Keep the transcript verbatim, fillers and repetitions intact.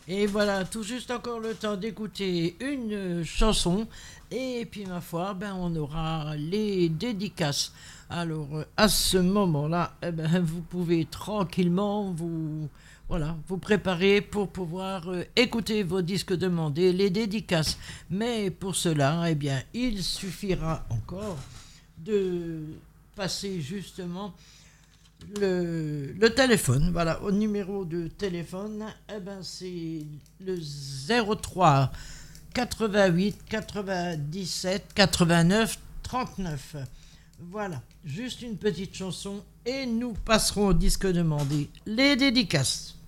Et voilà, tout juste encore le temps d'écouter une chanson. Et puis, ma foi, ben, on aura les dédicaces. Alors, euh, à ce moment-là, eh ben, vous pouvez tranquillement vous, voilà, vous préparer pour pouvoir euh, écouter vos disques demandés, les dédicaces. Mais pour cela, eh bien, il suffira encore de passer justement le, le téléphone, voilà, au numéro de téléphone, eh ben c'est le zéro trois quatre-vingt-huit quatre-vingt-dix-sept quatre-vingt-neuf trente-neuf. Voilà, juste une petite chanson et nous passerons au disque demandé, les dédicaces.